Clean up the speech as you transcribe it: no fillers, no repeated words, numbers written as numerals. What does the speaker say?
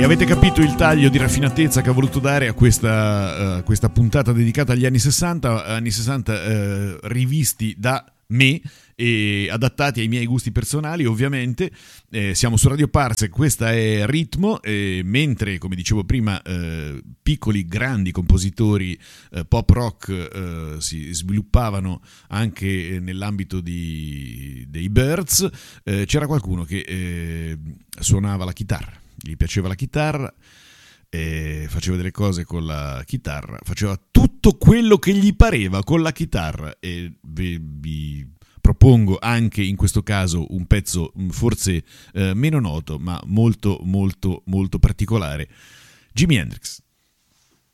E avete capito il taglio di raffinatezza che ha voluto dare a questa puntata dedicata agli anni 60, rivisti da me e adattati ai miei gusti personali, ovviamente. Siamo su Radio Parsec, questa è Ritmo, mentre, come dicevo prima, piccoli grandi compositori pop rock si sviluppavano anche nell'ambito dei Byrds. C'era qualcuno che suonava la chitarra, gli piaceva la chitarra, faceva delle cose con la chitarra, faceva tutto quello che gli pareva con la chitarra, e vi propongo anche in questo caso un pezzo forse meno noto ma molto molto molto particolare: Jimi Hendrix.